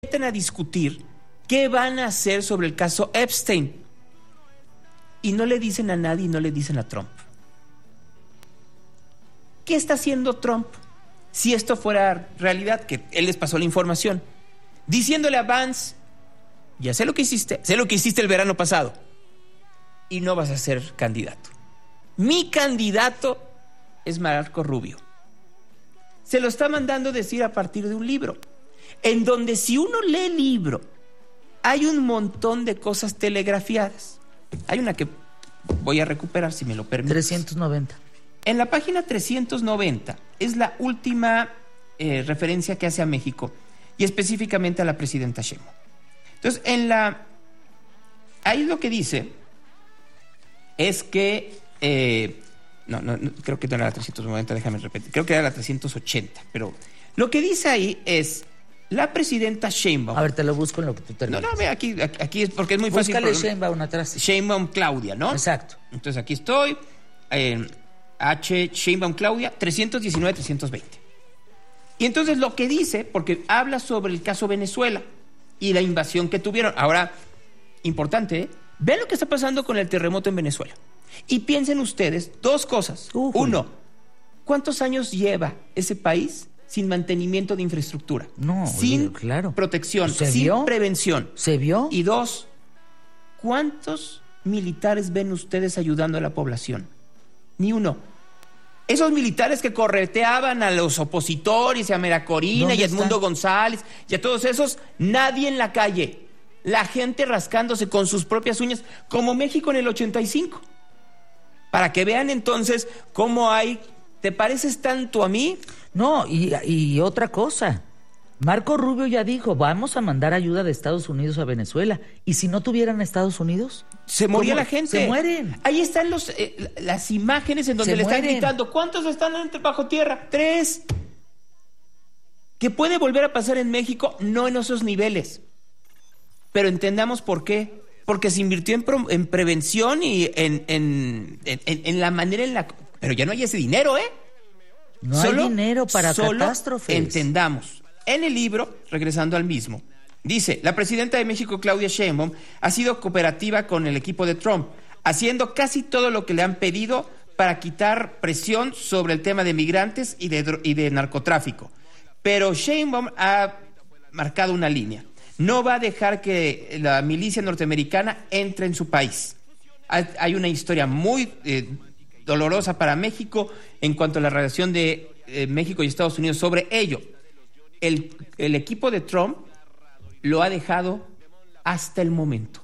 meten a discutir qué van a hacer sobre el caso Epstein. Y no le dicen a nadie y no le dicen a Trump. ¿Qué está haciendo Trump? Si esto fuera realidad, que él les pasó la información, diciéndole a Vance: ya sé lo que hiciste el verano pasado, y no vas a ser candidato. Mi candidato es Marco Rubio. Se lo está mandando decir a partir de un libro, en donde si uno lee el libro, hay un montón de cosas telegrafiadas. Hay una que voy a recuperar, si me lo permite. 390. En la página 390 es la última referencia que hace a México, y específicamente a la presidenta Sheinbaum. Entonces, ahí lo que dice es que no, creo que no era la 390, déjame repetir, creo que era la 380, pero lo que dice ahí es: la presidenta Sheinbaum. A ver, te lo busco en lo que tú terminas. No, ve, aquí es porque es muy fácil. Búscale Sheinbaum atrás. Sheinbaum Claudia, ¿no? Exacto. Entonces aquí estoy, Sheinbaum Claudia, 319-320. Y entonces lo que dice, porque habla sobre el caso Venezuela y la invasión que tuvieron. Ahora, importante, vean lo que está pasando con el terremoto en Venezuela. Y piensen ustedes dos cosas. Uno, ¿cuántos años lleva ese país sin mantenimiento de infraestructura? No, sin claro. protección, ¿Se sin vio? prevención. ¿Se vio? Y dos, ¿cuántos militares ven ustedes ayudando a la población? Ni uno. Esos militares que correteaban a los opositores, y a Mera Corina y a Edmundo González y a todos esos, nadie en la calle. La gente rascándose con sus propias uñas, como México en el 85. Para que vean entonces cómo hay... ¿Te pareces tanto a mí? No, y otra cosa. Marco Rubio ya dijo: vamos a mandar ayuda de Estados Unidos a Venezuela. ¿Y si no tuvieran Estados Unidos? Se moría la gente. Se mueren. Ahí están las imágenes en donde le están gritando: ¿cuántos están bajo tierra? 3. ¿Qué puede volver a pasar en México? No en esos niveles. Pero entendamos por qué. Porque se invirtió en prevención y en la manera en la... Pero ya no hay ese dinero, ¿eh? No hay dinero para catástrofes. Entendamos. En el libro, regresando al mismo, dice: la presidenta de México, Claudia Sheinbaum, ha sido cooperativa con el equipo de Trump, haciendo casi todo lo que le han pedido para quitar presión sobre el tema de migrantes y de narcotráfico. Pero Sheinbaum ha marcado una línea. No va a dejar que la milicia norteamericana entre en su país. Hay una historia muy dolorosa para México en cuanto a la relación de México y Estados Unidos sobre ello. El equipo de Trump lo ha dejado hasta el momento.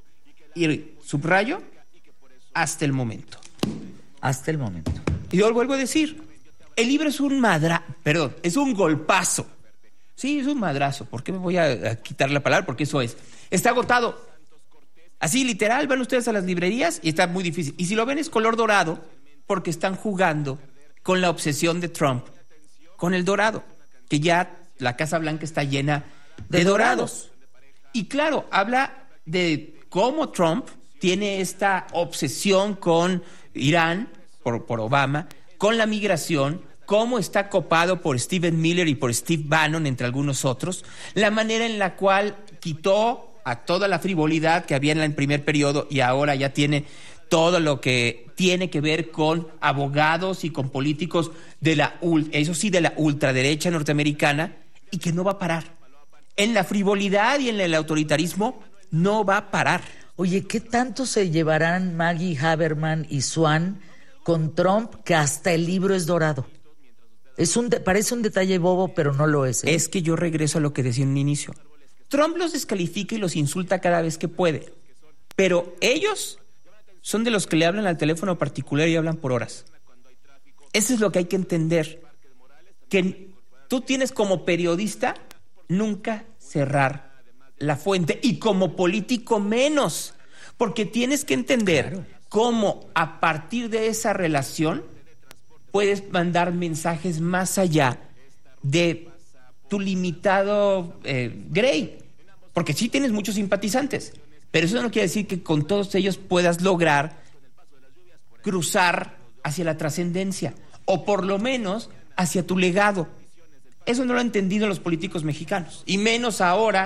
Y subrayo, hasta el momento. Hasta el momento. Y yo vuelvo a decir, el libro es es un golpazo. Sí, es un madrazo. ¿Por qué me voy a quitar la palabra? Porque eso es. Está agotado. Así, literal, van ustedes a las librerías y está muy difícil. Y si lo ven es color dorado, porque están jugando con la obsesión de Trump, con el dorado, que ya la Casa Blanca está llena de dorados. Y claro, habla de cómo Trump tiene esta obsesión con Irán, por Obama, con la migración, cómo está copado por Stephen Miller y por Steve Bannon, entre algunos otros, la manera en la cual quitó a toda la frivolidad que había en el primer periodo y ahora ya tiene todo lo que tiene que ver con abogados y con políticos de la ultraderecha norteamericana, y que no va a parar. En la frivolidad y en el autoritarismo no va a parar. Oye, ¿qué tanto se llevarán Maggie Haberman y Swan con Trump que hasta el libro es dorado? Parece un detalle bobo, pero no lo es, ¿eh? Es que yo regreso a lo que decía en un inicio. Trump los descalifica y los insulta cada vez que puede. Pero ellos son de los que le hablan al teléfono particular y hablan por horas. Eso es lo que hay que entender. Que tú tienes como periodista nunca cerrar la fuente, y como político menos. Porque tienes que entender cómo a partir de esa relación puedes mandar mensajes más allá de tu limitado grey. Porque sí tienes muchos simpatizantes, pero eso no quiere decir que con todos ellos puedas lograr cruzar hacia la trascendencia, o por lo menos hacia tu legado. Eso no lo han entendido los políticos mexicanos, y menos ahora